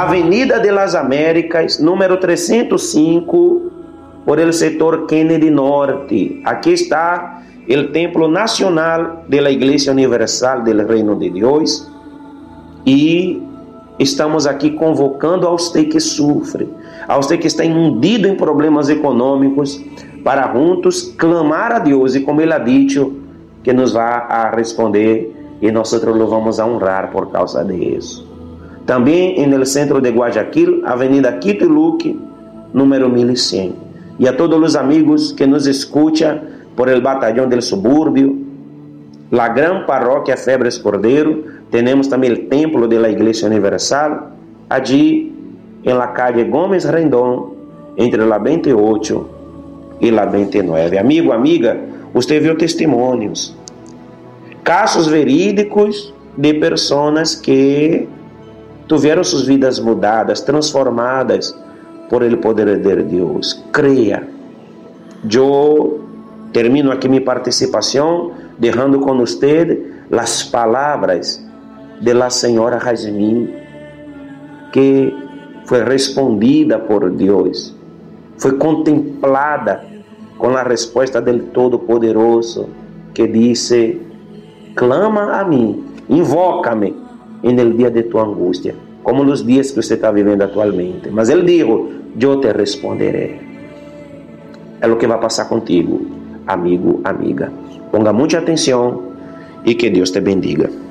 Avenida de las Américas, número 305, por el sector Kennedy Norte. Aquí está el Templo Nacional de la Iglesia Universal del Reino de Dios. E estamos aqui convocando a você que sofre, a você que está hundido em problemas econômicos, para juntos clamar a Deus, e como Ele ha dicho, que nos vai a responder, e nós lo vamos a honrar por causa disso. Também no centro de Guayaquil, Avenida Quito Luque, número 1100. E a todos os amigos que nos escutam por el Batallón del Suburbio, la gran parroquia Febres Cordeiro, temos também o Templo de la Iglesia Universal, allí em la calle Gómez Rendón, entre la 28 e la 29. Amigo, amiga, você viu testemunhos, casos verídicos de pessoas que tiveram suas vidas mudadas, transformadas por el poder de Deus. Creia. Eu termino aqui minha participação deixando com você as palavras de la senhora Jasmine, que foi respondida por Deus, foi contemplada com a resposta del Todo-Poderoso, que disse: clama a mim, invoca-me en el dia de tu angústia, como nos dias que você está vivendo atualmente. Mas ele dijo: eu te responderé. É o que vai passar contigo, amigo, amiga. Ponga muita atenção e que Deus te bendiga.